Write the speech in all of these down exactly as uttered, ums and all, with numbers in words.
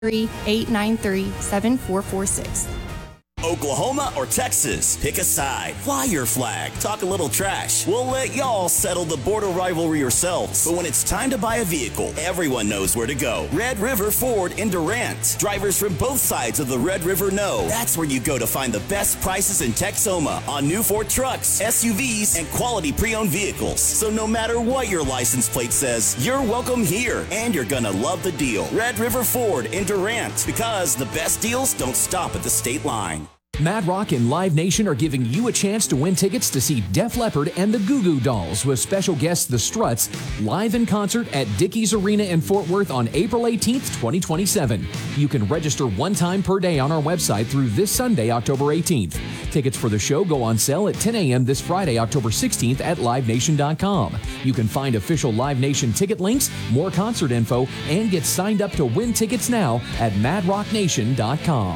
eight nine three, seven four four six. Oklahoma or Texas? Pick a side. Fly your flag. Talk a little trash. We'll let y'all settle the border rivalry yourselves. But when it's time to buy a vehicle, everyone knows where to go. Red River Ford in Durant. Drivers from both sides of the Red River know that's where you go to find the best prices in Texoma on new Ford trucks, S U Vs, and quality pre-owned vehicles. So no matter what your license plate says, you're welcome here, and you're gonna love the deal. Red River Ford in Durant, because the best deals don't stop at the state line. Mad Rock and Live Nation are giving you a chance to win tickets to see Def Leppard and the Goo Goo Dolls with special guests The Struts live in concert at Dickies Arena in Fort Worth on April eighteenth, twenty twenty-seven. You can register one time per day on our website through this Sunday, October eighteenth. Tickets for the show go on sale at ten a.m. this Friday, October sixteenth at live nation dot com. You can find official Live Nation ticket links, more concert info, and get signed up to win tickets now at mad rock nation dot com.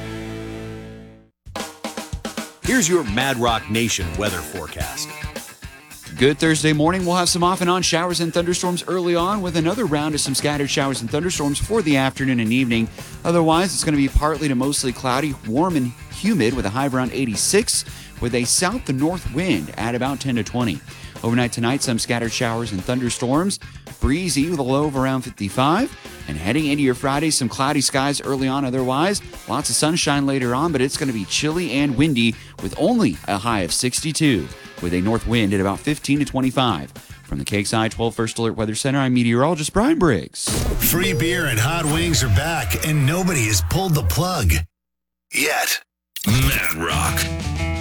Here's your Mad Rock Nation weather forecast. Good Thursday morning. We'll have some off and on showers and thunderstorms early on with another round of some scattered showers and thunderstorms for the afternoon and evening. Otherwise, it's going to be partly to mostly cloudy, warm and humid with a high of around eighty-six with a south to north wind at about ten to twenty. Overnight tonight, some scattered showers and thunderstorms. Breezy with a low of around fifty-five. And heading into your Friday, some cloudy skies early on otherwise. Lots of sunshine later on, but it's going to be chilly and windy with only a high of sixty-two with a north wind at about fifteen to twenty-five. From the K X I twelve First Alert Weather Center, I'm meteorologist Brian Briggs. Free beer and hot wings are back, and nobody has pulled the plug. Yet. Mad Rock.